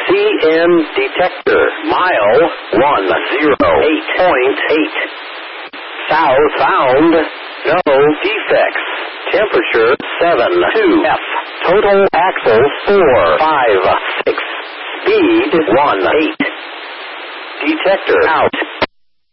CN detector. Mile 108.8. South bound. No defects. Temperature 72 F. Total axles 456. Speed 18. Detector out.